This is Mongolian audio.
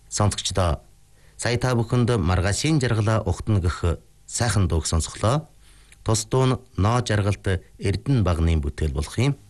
Сонсогчдоо сая та бүхэнд маргаашийн жаргалаа ухтнагах сайхан дууг сонсголоо. Тус дуу нь ноо жаргалт Эрдэнэ багны бүтээл болох юм.